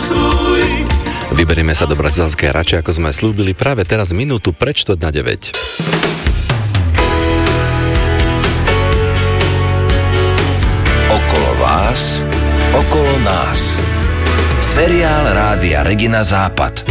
Vyberieme sa do Bratislavskej Rače, ako sme slúbili práve teraz minútu pred 8:45. Okolo vás, okolo nás. Seriál Rádia Regina Západ.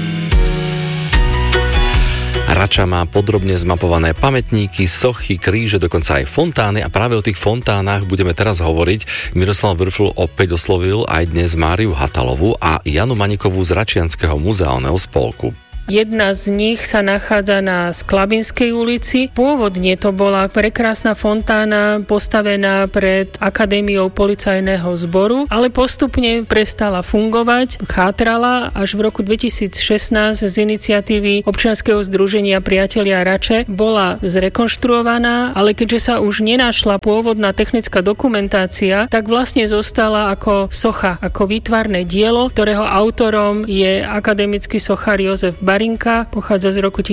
Rača má podrobne zmapované pamätníky, sochy, kríže, dokonca aj fontány a práve o tých fontánach budeme teraz hovoriť. Miroslav Vrfl opäť oslovil aj dnes Máriu Hatalovú a Janu Manikovú z Račianskeho muzeálneho spolku. Jedna z nich sa nachádza na Sklabinskej ulici. Pôvodne to bola prekrásna fontána postavená pred Akadémiou policajného zboru, ale postupne prestala fungovať, chátrala až v roku 2016 z iniciatívy občianskeho združenia Priatelia Rače bola zrekonštruovaná, ale keďže sa už nenašla pôvodná technická dokumentácia, tak vlastne zostala ako socha, ako výtvarné dielo, ktorého autorom je akademický sochár Jozef Barinka, pochádza z roku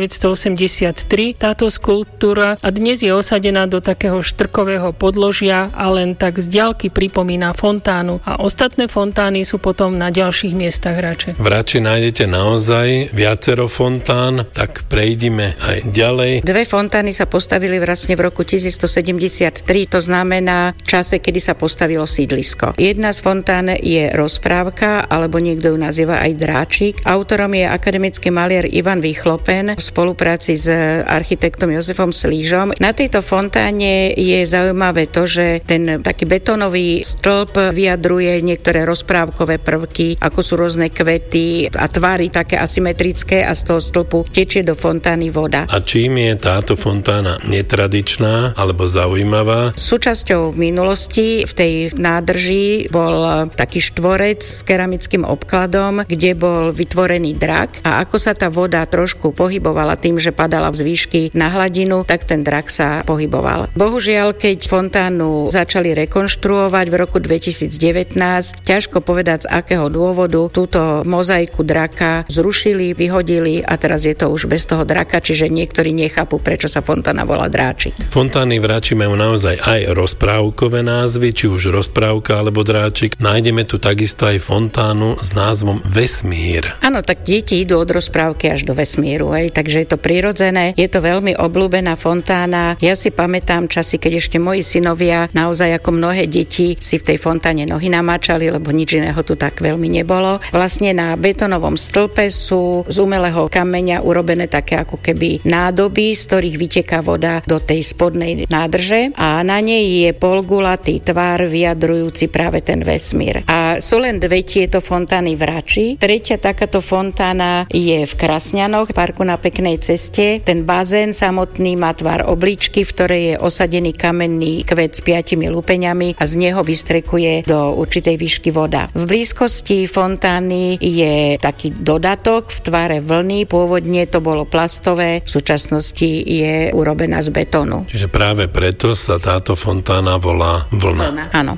1983 táto skulptúra a dnes je osadená do takého štrkového podložia a len tak z diaľky pripomína fontánu a ostatné fontány sú potom na ďalších miestach Rače. V Rači nájdete naozaj viacero fontán, tak prejdime aj ďalej. Dve fontány sa postavili vlastne v roku 1173, to znamená v čase, kedy sa postavilo sídlisko. Jedna z fontán je Rozprávka, alebo niekto ju nazýva aj Dráčik. Autorom je akademický maliar Ivan Vychlopen v spolupráci s architektom Jozefom Slížom. Na tejto fontáne je zaujímavé to, že ten taký betónový stĺp vyjadruje niektoré rozprávkové prvky, ako sú rôzne kvety a tvary také asymetrické a z toho stĺpu tečie do fontány voda. A čím je táto fontána netradičná alebo zaujímavá? Súčasťou v minulosti v tej nádrži bol taký štvorec s keramickým obkladom, kde bol vytvorený drak a ako sa tá voda trošku pohybovala tým, že padala z výšky na hladinu, tak ten drak sa pohyboval. Bohužiaľ, keď fontánu začali rekonštruovať v roku 2019, ťažko povedať z akého dôvodu túto mozaiku draka zrušili, vyhodili a teraz je to už bez toho draka, čiže niektorí nechápu, prečo sa fontána volá Dráčik. Fontány v Rači majú naozaj aj rozprávkové názvy, či už Rozprávka alebo Dráčik. Nájdeme tu takisto aj fontánu s názvom Vesmír. Áno, tak deti idú od rozprávky až do vesmíru, takže je to prirodzené, je to veľmi obľúbená fontána. Ja si pamätám časy, keď ešte moji synovia naozaj ako mnohé deti si v tej fontáne nohy namáčali, lebo nič iného tu tak veľmi nebolo. Vlastne na betónovom stĺpe sú z umelého kameňa urobené také ako keby nádoby, z ktorých vyteká voda do tej spodnej nádrže a na nej je polgulatý tvar vyjadrujúci práve ten vesmír. A sú len dve tieto fontány v Rači. Tretia takáto fontána je v Krasňanoch, v parku na Peknej ceste. Ten bazén samotný má tvar obličky, v ktorej je osadený kamenný kvet s 5 lupeňami a z neho vystrekuje do určitej výšky voda. V blízkosti fontány je taký dodatok v tvare vlny, pôvodne to bolo plastové, v súčasnosti je urobená z betónu. Čiže práve preto sa táto fontána volá Vlna. Áno.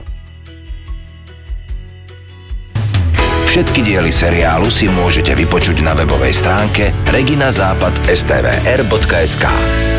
Všetky diely seriálu si môžete vypočuť na webovej stránke reginazápad.stvr.sk.